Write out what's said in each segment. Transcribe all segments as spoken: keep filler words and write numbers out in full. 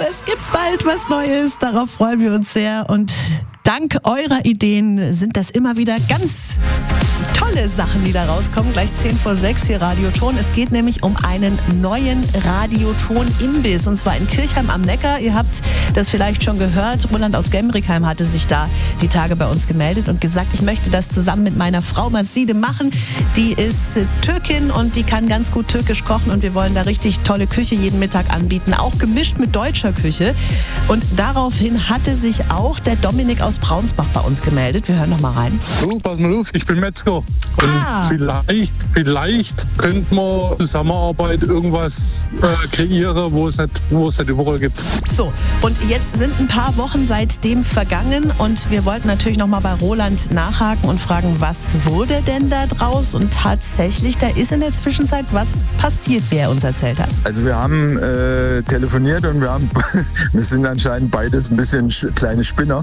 es gibt bald was Neues. Darauf freuen wir uns sehr. Und dank eurer Ideen sind das immer wieder ganz tolle Sachen, die da rauskommen. Gleich zehn vor sechs hier Radioton. Es geht nämlich um einen neuen Radioton-Imbiss. Und zwar in Kirchheim am Neckar. Ihr habt das vielleicht schon gehört. Roland aus Gemrickheim hatte sich da die Tage bei uns gemeldet und gesagt, ich möchte das zusammen mit meiner Frau Maside machen. Die ist Türkin und die kann ganz gut türkisch kochen. Und wir wollen da richtig tolle Küche jeden Mittag anbieten. Auch gemischt mit deutscher Küche. Und daraufhin hatte sich auch der Dominik aus Braunsbach bei uns gemeldet. Wir hören noch mal rein. Du, pass mal auf, ich bin Metzger. Und Ah. vielleicht, vielleicht könnte man Zusammenarbeit irgendwas äh, kreieren, wo es nicht, wo es nicht überall gibt. So, und jetzt sind ein paar Wochen seitdem vergangen und wir wollten natürlich noch mal bei Roland nachhaken und fragen, was wurde denn da draus? Und tatsächlich, da ist in der Zwischenzeit was passiert, wie er uns erzählt hat. Also wir haben äh, telefoniert und wir haben, wir sind anscheinend beides ein bisschen sch- kleine Spinner.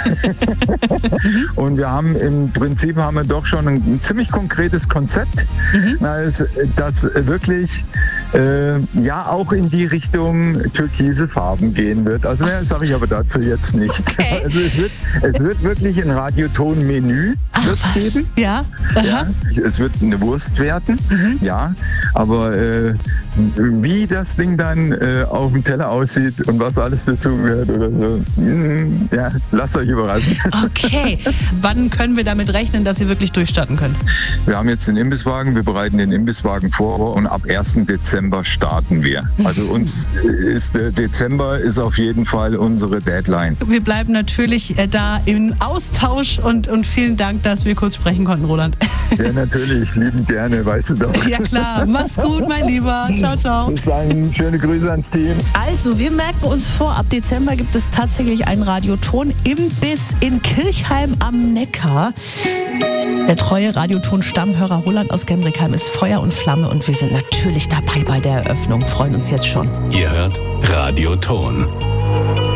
Und wir haben im Prinzip haben wir doch schon ein, ein ziemlich konkretes Konzept, mhm. das, das wirklich äh, ja auch in die Richtung türkise Farben gehen wird. Also mehr sage ich aber dazu jetzt nicht. Okay. Also es wird, es wird wirklich ein Radioton-Menü wird's geben. Ja. Ja, es wird eine Wurst werden, mhm. ja, aber äh, wie das Ding dann äh, auf dem Teller aussieht und was alles dazugehört oder so, mh, ja, lasst euch überraschen. Okay, wann können wir damit rechnen, dass ihr wirklich durchstarten könnt? Wir haben jetzt den Imbisswagen, wir bereiten den Imbisswagen vor und ab ersten Dezember starten wir. Also uns ist der Dezember ist auf jeden Fall unsere Deadline. Wir bleiben natürlich äh, da im Austausch und, und vielen Dank, dass wir kurz sprechen konnten, Roland. Ja, natürlich, lieben gerne, weißt du doch. Ja klar, mach's gut, mein Lieber. Ciao, ciao. Bis dann, schöne Grüße ans Team. Also, wir merken uns vor, ab Dezember gibt es tatsächlich einen Radioton-Imbiss in Kirchheim am Neckar. Der treue Radioton-Stammhörer Roland aus Gemrickheim ist Feuer und Flamme und wir sind natürlich dabei bei der Eröffnung. Freuen uns jetzt schon. Ihr hört Radioton.